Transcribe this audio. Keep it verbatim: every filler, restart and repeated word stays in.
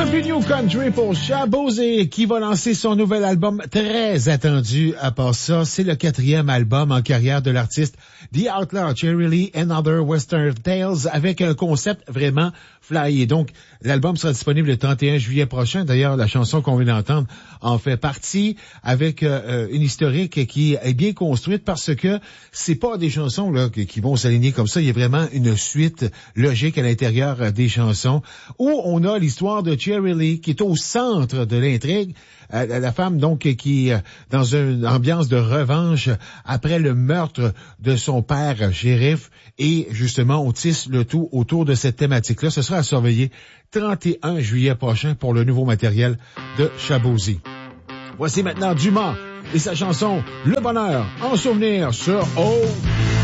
plus new country pour Shaboozey qui va lancer son nouvel album très attendu. À part ça, c'est le quatrième album en carrière de l'artiste The Outlaw, Cherry Lee and Other Western Tales, avec un concept vraiment flyé. Donc, l'album sera disponible le trente et un juillet prochain. D'ailleurs, la chanson qu'on vient d'entendre en fait partie, avec euh, une historique qui est bien construite, parce que c'est pas des chansons là qui vont s'aligner comme ça. Il y a vraiment une suite logique à l'intérieur des chansons où on a l'histoire de Cherry Lee qui est au centre de l'intrigue. Euh, la femme donc qui est dans une ambiance de revanche après le meurtre de son père shérif, et justement on tisse le tout autour de cette thématique-là. Ce sera à surveiller trente et un juillet prochain pour le nouveau matériel de Shaboozey. Voici maintenant Dumas et sa chanson Le Bonheur en souvenir sur O.